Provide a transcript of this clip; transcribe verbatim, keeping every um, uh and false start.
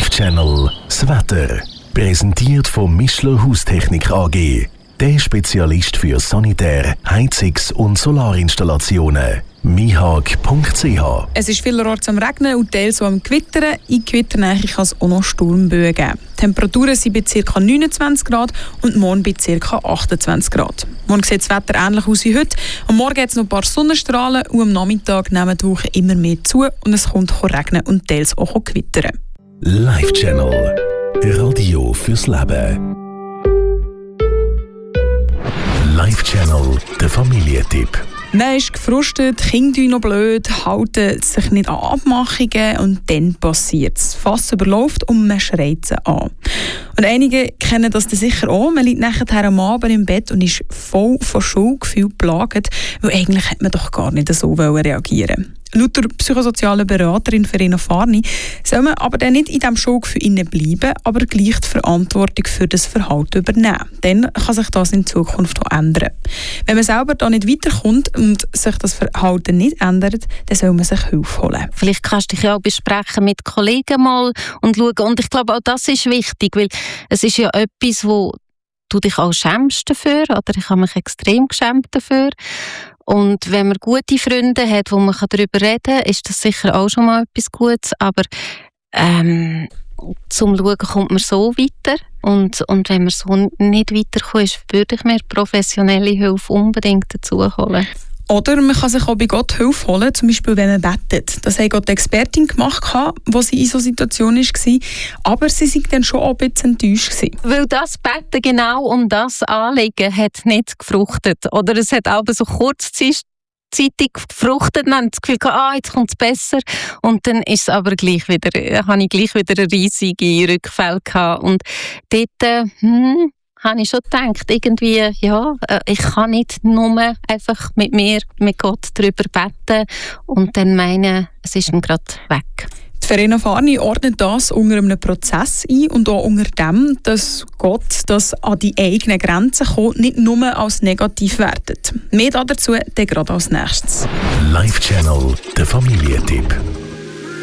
Live-Channel das Wetter. Präsentiert von Mischler Haustechnik A G. Der Spezialist für Sanitär-, Heizungs- und Solarinstallationen. mihag punkt c h. Es ist vielerorts am Regnen und teils am Gewittern. In Gewitternähe kann es auch noch Sturmböen geben. Die Temperaturen sind bei ca. neunundzwanzig Grad und morgen bei ca. achtundzwanzig Grad. Morgen sieht das Wetter ähnlich aus wie heute. Am Morgen gibt es noch ein paar Sonnenstrahlen und am Nachmittag nehmen die Woche immer mehr zu und es kommt regnen und teils auch gewittern. Live-Channel. Radio fürs Leben. Live-Channel, der Familientipp. Man ist gefrustet, die Kinder noch blöd, halten sich nicht an Abmachungen und dann passiert es. Das Fass überläuft und man schreit sie an. Und einige kennen das sicher auch. Man liegt nachher am Abend im Bett und ist voll von Schuldgefühl geplagt, weil eigentlich hätte man doch gar nicht so reagieren. Laut der psychosozialen Beraterin Verena Farni soll man aber dann nicht in diesem Schuldgefühl bleiben, aber gleich die Verantwortung für das Verhalten übernehmen. Dann kann sich das in Zukunft auch ändern. Wenn man selber da nicht weiterkommt und sich das Verhalten nicht ändert, dann soll man sich Hilfe holen. Vielleicht kannst du dich ja auch besprechen mit Kollegen mal und schauen. Und ich glaube, auch das ist wichtig, weil es ist ja etwas, wo du dich auch schämst dafür, oder ich habe mich extrem geschämt dafür. Und wenn man gute Freunde hat, wo man darüber reden kann, ist das sicher auch schon mal etwas Gutes. Aber ähm, zum Schauen kommt man so weiter. Und, und wenn man so nicht weiterkommt, würde ich mir professionelle Hilfe unbedingt dazu holen. Oder man kann sich auch bei Gott Hilfe holen, zum Beispiel wenn man betet. Das hat Gott die Expertin gemacht, als sie in so einer Situation war. Aber sie war dann schon ein bisschen enttäuscht. Weil das Betten genau um das Anliegen hat nicht gefruchtet. Oder es hat aber so kurzzeitig gefruchtet. Dann haben das Gefühl gehabt, ah, jetzt kommt es besser. Und dann ist es aber gleich wieder, habe ich gleich wieder eine riesige Rückfälle gehabt. Und dort, hm, habe ich schon gedacht, irgendwie, ja, ich kann nicht nur einfach mit mir, mit Gott darüber beten und dann meinen, es ist ihm gerade weg. Die Verena Farni ordnet das unter einem Prozess ein und auch unter dem, dass Gott das an die eigenen Grenzen kommt, nicht nur als negativ wertet. Mehr dazu dann gerade als nächstes. Live-Channel, der Familientipp.